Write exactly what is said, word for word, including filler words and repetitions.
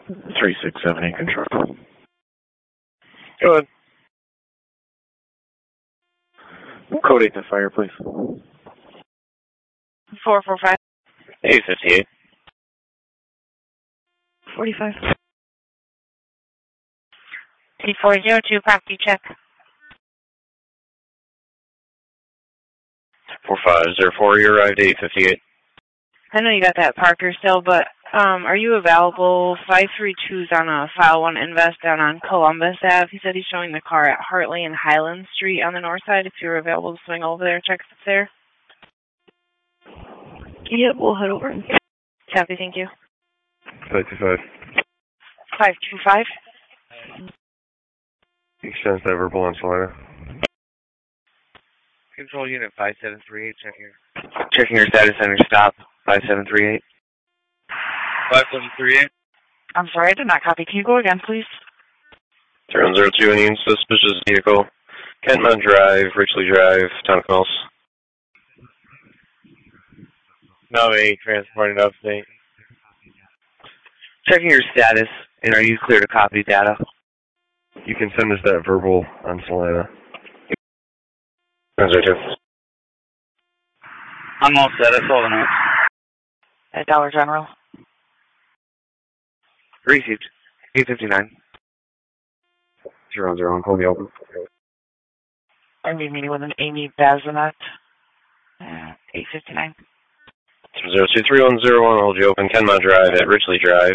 three six seven eight control. Go ahead. Code eight to fire, please. four four five. eight fifty-eight. forty-five. T four zero two, property check. four five zero four, you arrived eight fifty-eight. I know you got that Parker still, but um, are you available? five three two's on a file one invest down on Columbus Avenue. He said he's showing the car at Hartley and Highland Street on the north side. If you're available to swing over there, check if it's there. Yep, we'll head over. Copy, thank you. five two five. five two five. Extends that verbal on Salina. Control unit five seven three eight, checking your... Checking your status center stop, five seven three eight. five seven three eight. I'm sorry, I did not copy. Can you go again, please? zero zero two, any suspicious vehicle. Kentmount Drive, Richley Drive, Town of Mills. No, a transporting upstate. Checking your status, and are you clear to copy data? You can send us that verbal on Salina. zero zero two. I'm all set, that's all the notes. At Dollar General. Received. eight fifty-nine. Zero zero, hold me open. I'm meeting with an Amy Bazinet. Uh, eight fifty-nine. zero two three one zero one, hold you open. Kenmount Drive at Richley Drive.